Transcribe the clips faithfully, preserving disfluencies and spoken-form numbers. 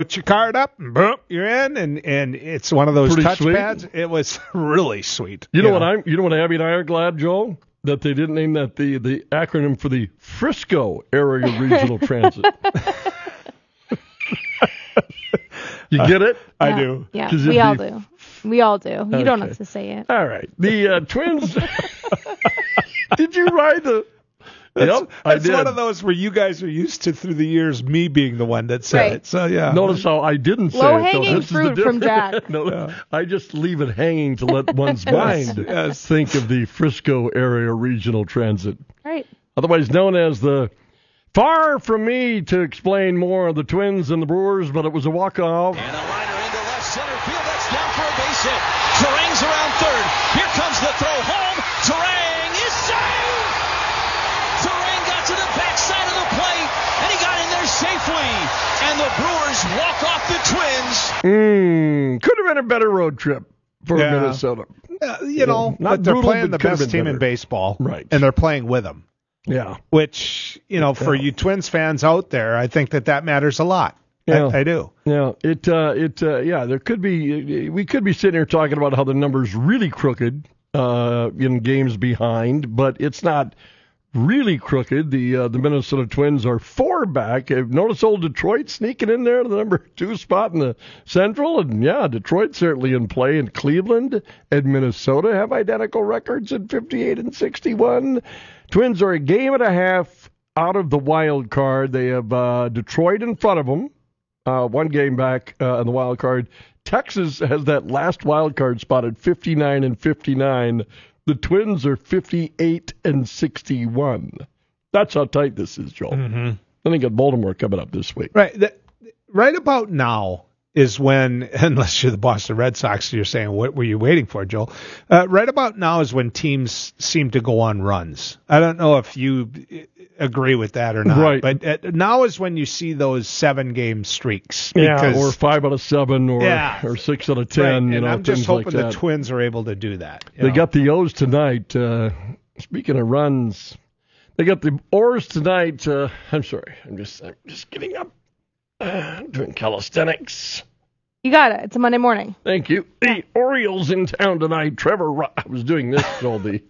put your card up, and boom, you're in, and, and it's one of those touchpads. It was really sweet. You know, you know what I'm? You know what Abby and I are glad, Joel, that they didn't name that the the acronym for the Frisco Area Regional Transit. You get it? I yeah, do. Yeah, we all do. We all do. You Okay. don't have to say it. All right. The uh, Twins. Did you ride the? That's, yep, I that's did. one of those where you guys are used to through the years me being the one that said Right. it. So yeah. Notice how I didn't say Low it. hanging This is the fruit from difference. Jack. no, Yeah. I just leave it hanging to let one's mind yes. think of the Frisco Area Regional Transit, Right. otherwise known as the. Far from me to explain more of the Twins and the Brewers, but it was a walk-off. And a liner into left center field. That's down for a base hit. Terang's around third. Here comes the throw home. Terang is saved! Terang got to the backside of the plate, and he got in there safely. And the Brewers walk off the Twins. Mm, could have been a better road trip for Yeah. Minnesota. Uh, you know, Not but they're brutal, playing but the could have best been team in better. baseball. Right. And they're playing with them. Yeah. Which, you know, for Yeah. you Twins fans out there, I think that that matters a lot. Yeah. I, I do. Yeah, it, uh, it, uh, yeah, there could be, we could be sitting here talking about how the number's really crooked, uh, in games behind, but it's not really crooked. The, uh, the Minnesota Twins are four back. Notice old Detroit sneaking in there to the number two spot in the Central. And yeah, Detroit certainly in play. And Cleveland and Minnesota have identical records at fifty-eight and sixty-one. Twins are a game and a half out of the wild card. They have, uh, Detroit in front of them. Uh, one game back uh, on the wild card. Texas has that last wild card spot at fifty-nine and fifty-nine. The Twins are fifty-eight and sixty-one. That's how tight this is, Joel. Mm-hmm. Then they got Baltimore coming up this week. Right. That, right about now is when, unless you're the Boston Red Sox, you're saying, what were you waiting for, Joel? Uh, right about now is when teams seem to go on runs. I don't know if you agree with that or not. Right. But uh, now is when you see those seven-game streaks. Yeah, because, or five out of seven, or Yeah. or six out of ten. right, You and know, I'm just things hoping like the that. Twins are able to do that. you They know? got the O's tonight. Uh, speaking of runs, they got the O's tonight. Uh, I'm sorry, I'm just I'm just getting up, uh, doing calisthenics. You got it. It's a Monday morning. Thank you. The Orioles in town tonight. Trevor, Ro- I was doing this all the.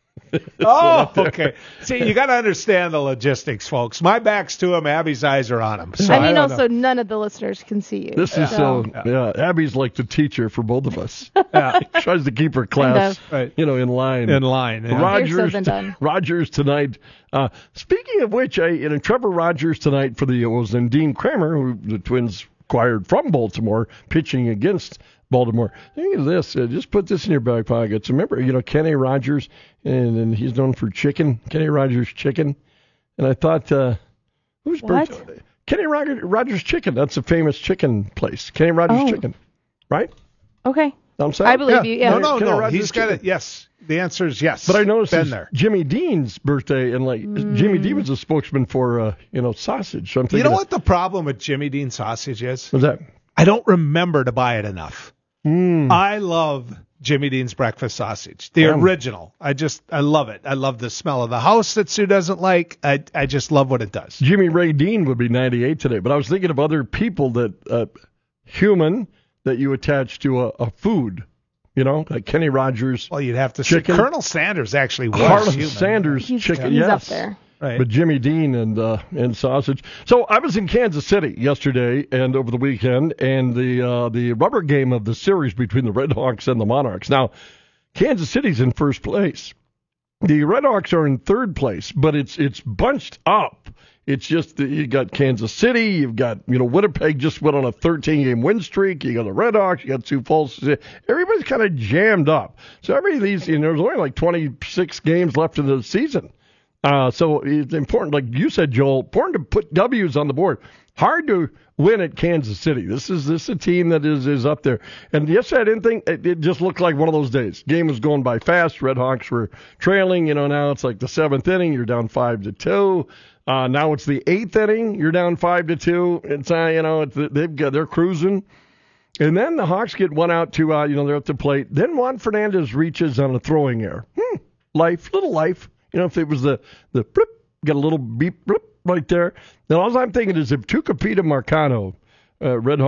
Oh, okay. See, you got to understand the logistics, folks. My back's to him. Abby's eyes are on him. So I mean, don't also, know. none of the listeners can see you. This is so. so. Yeah, Abby's like the teacher for both of us. Yeah, Tries to keep her class, Kind right. you know, in line. in line. yeah. Rogers, Yours hasn't done. Rogers tonight. Uh, speaking of which, I, you know, Trevor Rogers tonight for the O's and Dean Kramer, who the Twins acquired from Baltimore, pitching against Baltimore. Think of this. Uh, just put this in your back pockets. Remember, you know, Kenny Rogers, and, and he's known for chicken. Kenny Rogers Chicken. And I thought, uh, who's What? birth- Kenny Rogers, Rogers Chicken. That's a famous chicken place. Kenny Rogers Oh. Chicken, right? Okay. I'm saying. I believe you. Yeah. No, no, Kenny no. Rogers He's got Chicken. it. Yes. The answer is yes. But I noticed Been it's there. Jimmy Dean's birthday, and like Jimmy Dean was a spokesman for uh, you know sausage. So I'm thinking, You know what the problem with Jimmy Dean sausage is? was that? I don't remember to buy it enough. Mm. I love Jimmy Dean's breakfast sausage, the Um, original. I just, I love it. I love the smell of the house that Sue doesn't like. I, I just love what it does. Jimmy Ray Dean would be ninety-eight today, but I was thinking of other people that uh, human that you attach to a, a food. You know, like Kenny Rogers, Well, you'd have to Chicken. say Colonel Sanders actually was Harlan human. Sanders He's, chicken. he's yes. up there. Right. But Jimmy Dean and uh, and sausage. So I was in Kansas City yesterday and over the weekend, and the uh, the rubber game of the series between the Red Hawks and the Monarchs. Now, Kansas City's in first place. The Red Hawks are in third place, but it's it's bunched up. It's just that you got Kansas City, you've got you know Winnipeg just went on a thirteen game win streak. You got the Red Hawks, you got Sioux Falls. Everybody's kind of jammed up. So every of these, you know, there's only like twenty-six games left in the season. Uh, so it's important, like you said, Joel, important to put W's on the board. Hard to win at Kansas City. This is this is a team that is, is up there. And yesterday I didn't think it, it just looked like one of those days. Game was going by fast. Red Hawks were trailing. You know, now it's like the seventh inning. You're down five to two. Uh, now it's the eighth inning. You're down five to two. It's uh, you know it's, they've got they're cruising. And then the Hawks get one out to uh, you know they're at the plate. Then Juan Fernandez reaches on a throwing error. Hmm, life, little life. You know, if it was the, the blip, got a little beep blip right there. Now, all I'm thinking is if Tucupita Marcano, uh, Red Hawks,